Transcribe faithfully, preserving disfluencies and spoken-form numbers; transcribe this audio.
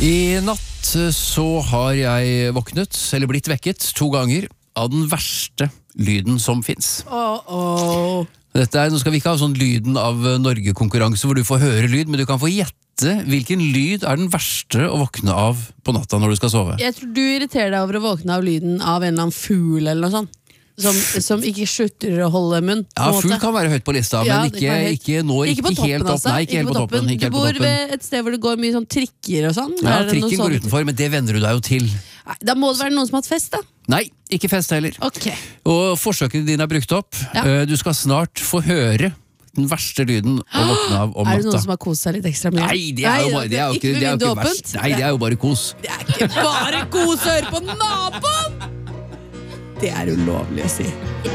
I natt så har jeg våknet, eller blitt vekket, to ganger av den verste lyden som finnes. Oh, oh. Dette er, nå skal vi ikke ha sånn lyden av Norge-konkurranse hvor du får høre lyd, men du kan få gjette hvilken lyd er den verste å våkne av på natta når du skal sove. Jeg tror du irriterer deg over å våkne av lyden av en eller annen fugl eller noe sånt. Som, som ikke slutter å holde munn. Ja, fugl kan være høyt på lista, Ja, men det ikke, kan være ikke nå, Ikke ikke, på toppen, helt opp. altså. Nei, ikke, helt på toppen. Ikke Du helt på bor toppen. ved et sted hvor det går mye sånn trikker og sånn. Ja, Er det noe trikken går sånt? utenfor, men det venner du deg jo til. Nei, Da må det være noen som har hatt fest, da. Nei, ikke fest heller. Ok. Og forsøkene dine er brukt opp. Ja. Eh, Du skal snart få høre den verste lyden å våkne av om Er det natta. noen som har kost seg litt ekstra mye? Nei, det er jo bare, det er jo ikke, det er jo ikke verst. Nei, det er jo bare kos. Det er ikke bare kos å høre på naboen! Det er ulovlig å si.